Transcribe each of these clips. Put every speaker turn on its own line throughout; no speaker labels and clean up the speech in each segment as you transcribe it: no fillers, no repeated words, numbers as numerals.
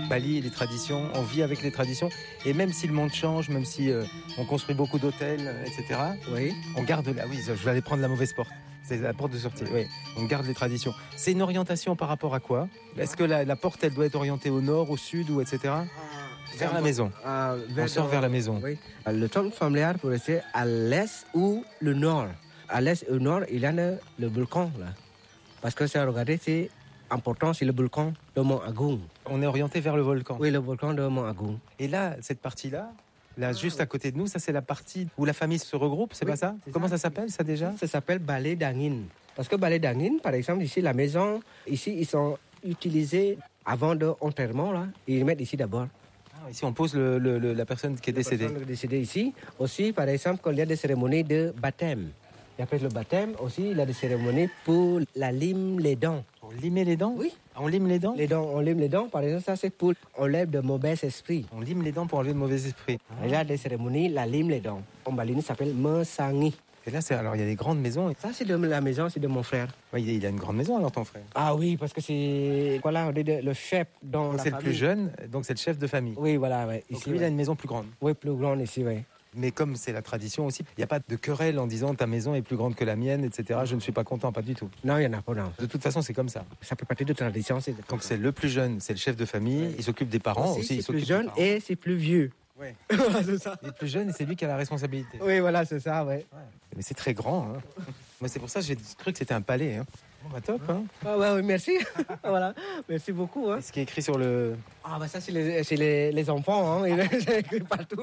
Bali, les traditions, on vit avec les traditions. Et même si le monde change, même si on construit beaucoup d'hôtels, etc.,
Oui.
on garde là. Oui, je vais aller prendre la mauvaise porte. C'est la porte de sortie. Oui, on garde les traditions. C'est une orientation par rapport à quoi? Est-ce que la porte, elle doit être orientée au nord, au sud, ou etc. Vers la maison. On sort vers la maison.
Oui. Le temple familial peut rester à l'est ou le nord. À l'est et au nord, il y a le volcan là. Parce que c'est regardez, c'est important, c'est le volcan de Mont Agung.
On est orienté vers le volcan.
Oui, le volcan de Mont Agung.
Et là, cette partie-là, là, juste à côté de nous, ça c'est la partie où la famille se regroupe, c'est
Oui,
pas ça? Comment ça s'appelle ça déjà?
Ça s'appelle Balai d'Angin. Parce que Balai d'Angin, par exemple, ici, la maison, ici, ils sont utilisés avant d'enterrement, là. Ils mettent ici d'abord.
Ah, ici, on pose la personne qui est décédée.
La personne décédée ici. Aussi, par exemple, quand il y a des cérémonies de baptême. Et après le baptême, aussi, il y a des cérémonies pour la lime les dents.
Pour limer les dents?
Oui.
On lime les dents?
Les dents, on lime les dents, par exemple, ça c'est pour enlève de mauvais esprits.
On lime les dents pour enlever de mauvais esprits.
Il y a des cérémonies, la lime les dents. En Bali, ça s'appelle Mesangi.
Et là, alors il y a des grandes maisons.
Ça, c'est de la maison, c'est de mon frère.
Ouais, il a une grande maison alors ton frère.
Ah oui, parce que c'est voilà, on est le chef dans
Donc
la
c'est
famille.
le plus jeune, donc c'est le chef de famille.
Oui, voilà, ouais.
Donc
Ici,
lui, il a
ouais.
une maison plus grande.
Oui, plus grande ici, oui.
Mais comme c'est la tradition aussi, il n'y a pas de querelle en disant ta maison est plus grande que la mienne, etc. Je ne suis pas content, pas du tout.
Non, il n'y en a pas, non.
De toute façon, c'est comme ça.
Ça peut partir de tradition.
Donc c'est le plus jeune, c'est le chef de famille,
Oui.
il s'occupe des parents aussi.
C'est
Il s'occupe
plus jeune
des parents.
et c'est plus vieux.
Ouais.
Voilà, c'est ça.
Il est plus jeune et c'est lui qui a la responsabilité.
Oui, voilà, c'est ça, ouais.
Mais c'est très grand. Hein. Moi, c'est pour ça que j'ai cru que c'était un palais. Hein. Bon, bah, top. Hein.
Ah ouais, oui, merci. Voilà, merci beaucoup. Hein.
Et ce qui est écrit sur le...
Ah bah ça, c'est les enfants, hein. Ils écrivent partout.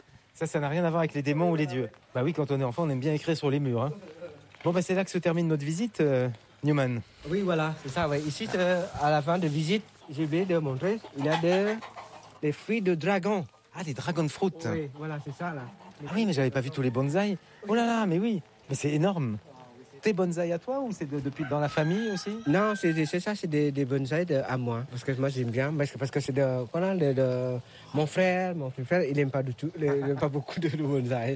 Ça n'a rien à voir avec les démons ou les dieux. Bah oui, quand on est enfant, on aime bien écrire sur les murs. Hein. Bon, bah c'est là que se termine notre visite, Newman.
Oui, voilà, c'est ça, ouais. Ici, à la fin de visite, j'ai oublié de montrer, il y a des fruits de dragon.
Ah, des dragon fruit.
Oui, voilà, c'est ça, là.
Ah oui, mais j'avais pas vu tous les bonsaïs. Oh là là, mais oui. Mais c'est énorme. T'es bonsaï à toi ou c'est depuis dans la famille aussi?
Non, c'est ça, c'est des bonsaïs à moi. Parce que moi, j'aime bien. Parce que c'est voilà, mon frère, il n'aime pas du tout, il n'aime pas beaucoup de bonsaïs.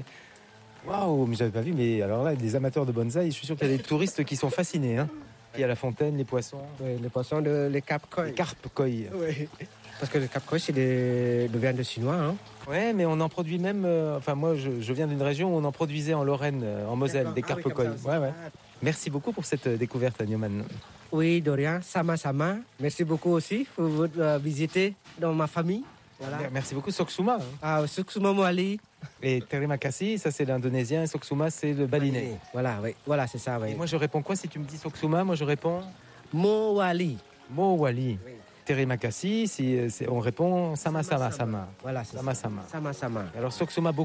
Waouh, mais j'avais pas vu. Mais alors là, des amateurs de bonsaï, je suis sûr qu'il y a des touristes qui sont fascinés. Hein. Il y a la fontaine, les poissons.
Oui, les poissons, les carpes-koi.
Les carpes-koi.
Oui. Parce que le carpes-koi, c'est de viande chinois, hein.
Ouais, mais on en produit même. Enfin, moi, je viens d'une région où on en produisait en Lorraine, en Moselle, des carpes-koi. Ouais. Merci beaucoup pour cette découverte, Newman.
Oui, de rien. Sama. Merci beaucoup aussi pour votre visite dans ma famille. Voilà.
Merci beaucoup, Soksuma.
Ah, Suksuma Moali.
Et Terima kasih, ça c'est l'indonésien, Soksuma c'est le balinais.
Voilà, oui. Voilà, c'est ça, oui.
Et moi je réponds quoi si tu me dis Soksuma? Moi je réponds
Mowali.
Mowali.
Oui.
Terima kasih, on répond Sama.
Voilà, c'est
Sama.
Sama.
Alors Soksuma